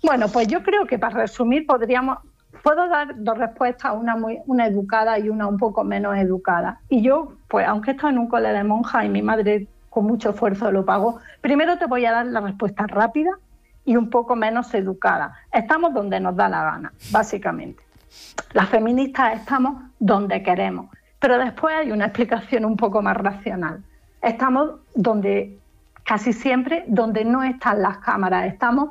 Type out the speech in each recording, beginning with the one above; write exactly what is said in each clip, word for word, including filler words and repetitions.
Bueno, pues yo creo que para resumir podríamos... Puedo dar dos respuestas, una muy una educada y una un poco menos educada. Y yo, pues aunque estoy en un cole de monjas y mi madre con mucho esfuerzo lo pagó, primero te voy a dar la respuesta rápida y un poco menos educada. Estamos donde nos da la gana, básicamente. Las feministas estamos donde queremos, pero después hay una explicación un poco más racional. Estamos donde, casi siempre, donde no están las cámaras, estamos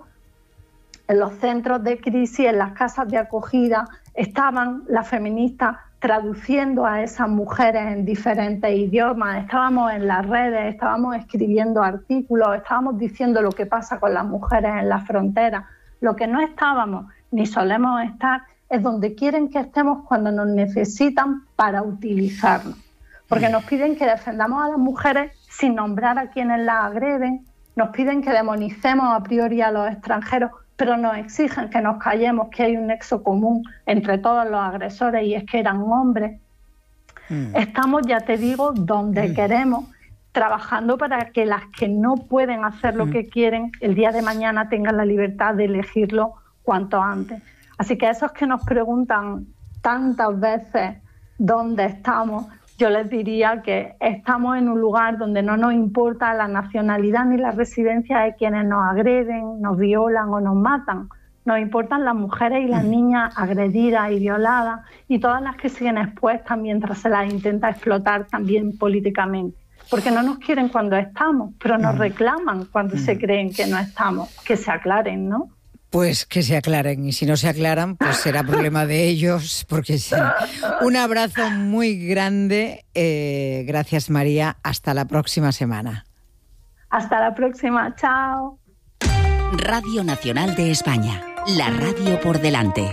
en los centros de crisis, en las casas de acogida, estaban las feministas traduciendo a esas mujeres en diferentes idiomas, estábamos en las redes, estábamos escribiendo artículos, estábamos diciendo lo que pasa con las mujeres en las fronteras. Lo que no estábamos ni solemos estar es donde quieren que estemos cuando nos necesitan para utilizarnos. Porque nos piden que defendamos a las mujeres sin nombrar a quienes las agreden, nos piden que demonicemos a priori a los extranjeros, pero nos exigen que nos callemos, que hay un nexo común entre todos los agresores y es que eran hombres. Mm. Estamos, ya te digo, donde mm. queremos, trabajando para que las que no pueden hacer lo mm. que quieren, el día de mañana tengan la libertad de elegirlo cuanto antes. Así que a esos que nos preguntan tantas veces dónde estamos, yo les diría que estamos en un lugar donde no nos importa la nacionalidad ni la residencia de quienes nos agreden, nos violan o nos matan. Nos importan las mujeres y las niñas agredidas y violadas y todas las que siguen expuestas mientras se las intenta explotar también políticamente. Porque no nos quieren cuando estamos, pero nos reclaman cuando se creen que no estamos. Que se aclaren, ¿no? Pues que se aclaren, y si no se aclaran, pues será problema de ellos, porque sí. Un abrazo muy grande, eh, gracias María, hasta la próxima semana. Hasta la próxima, chao. Radio Nacional de España, la radio por delante.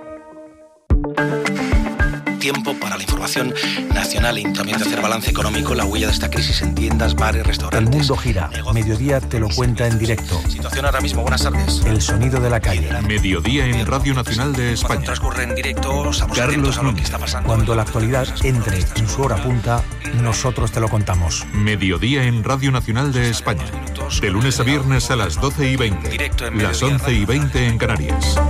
Tiempo para la información nacional y también de hacer balance económico, la huella de esta crisis en tiendas, bares, restaurantes. El mundo gira. Negocios. Mediodía te lo cuenta en directo. Situación ahora mismo, buenas tardes. El sonido de la calle. Mediodía en Radio Nacional de España. Cuando transcurre en directo, estamos atentos a lo que está pasando. Cuando la actualidad entre en su hora punta, nosotros te lo contamos. Mediodía en Radio Nacional de España. De lunes a viernes a las doce y veinte. Las once y veinte en Canarias.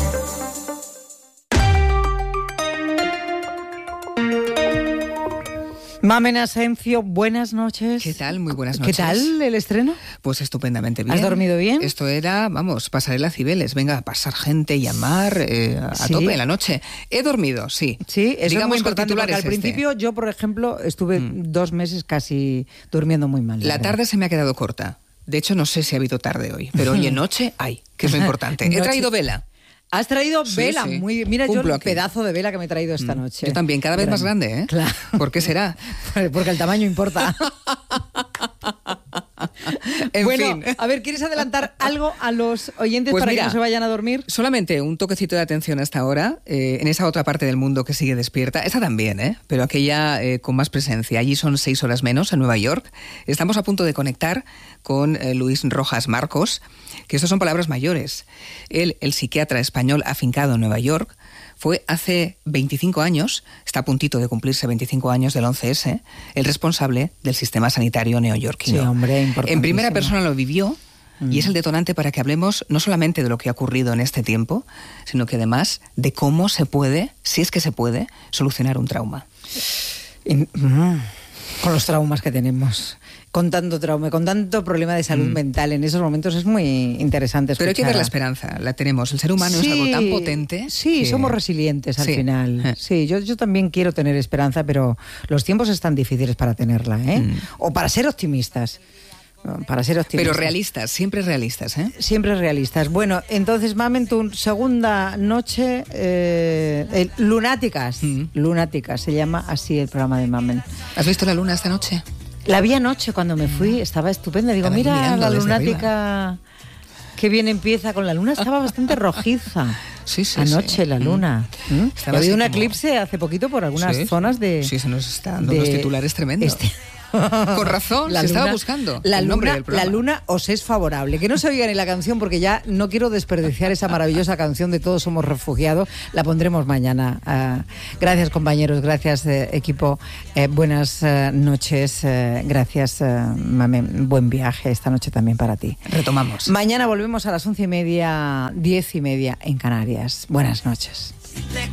Mamen Asencio, buenas noches. ¿Qué tal? Muy buenas noches. ¿Qué tal el estreno? Pues estupendamente bien. ¿Has dormido bien? Esto era, vamos, pasarela Cibeles. Venga, a pasar gente, llamar eh, a ¿Sí? tope en la noche. He dormido, sí. Sí, eso Digamos es muy importante porque al este. principio yo, por ejemplo, estuve mm. dos meses casi durmiendo muy mal. La, la tarde se me ha quedado corta. De hecho, no sé si ha habido tarde hoy, pero hoy en noche hay, que es lo importante. He traído vela. Has traído sí, vela, sí. muy mira Cumplo yo el aquí. pedazo de vela que me he traído esta noche. Yo también, cada vez Gran. más grande, ¿eh? Claro. ¿Por qué será? Porque el tamaño importa. En bueno, fin. a ver, ¿quieres adelantar algo a los oyentes pues para mira, que no se vayan a dormir? Solamente un toquecito de atención hasta ahora, eh, en esa otra parte del mundo que sigue despierta. Esta también, ¿eh? Pero aquella eh, con más presencia. Allí son seis horas menos, en Nueva York. Estamos a punto de conectar con eh, Luis Rojas Marcos, que estas son palabras mayores. Él, el psiquiatra español afincado en Nueva York, fue hace veinticinco años, está a puntito de cumplirse veinticinco años del once ese, el responsable del sistema sanitario neoyorquino. Sí, hombre, importantísimo. En primera persona lo vivió mm. y es el detonante para que hablemos no solamente de lo que ha ocurrido en este tiempo, sino que además de cómo se puede, si es que se puede, solucionar un trauma. Y, mm, con los traumas que tenemos. Con tanto trauma, con tanto problema de salud mm. mental en esos momentos es muy interesante escuchar. Pero hay que ver la esperanza, la tenemos. El ser humano sí, es algo tan potente. Sí, que... somos resilientes al sí. final. Sí, yo, yo también quiero tener esperanza, pero los tiempos están difíciles para tenerla, ¿eh? Mm. O para ser optimistas. Para ser optimistas. Pero realistas, siempre realistas, ¿eh? Siempre realistas. Bueno, entonces, Mamen, tu segunda noche, eh, eh, Lunáticas. Mm. Lunáticas, se llama así el programa de Mamen. ¿Has visto la luna esta noche? La vi anoche cuando me fui, estaba estupenda. Digo, estaba mira la lunática, qué bien empieza con la luna. Estaba bastante rojiza. Sí, sí, anoche sí. la luna. ¿Mm? Ha habido un como... eclipse hace poquito por algunas sí, zonas de... Sí, se nos está dando de... unos titulares tremendos. Este... Con razón, la se luna, estaba buscando la el luna, nombre del programa. La luna os es favorable. Que no se oiga ni la canción porque ya no quiero desperdiciar esa maravillosa canción de Todos somos refugiados. La pondremos mañana. Uh, gracias, compañeros. Gracias, eh, equipo. Eh, buenas eh, noches. Eh, gracias, eh, Mame. Buen viaje esta noche también para ti. Retomamos. Mañana volvemos a las once y media, diez y media en Canarias. Buenas noches.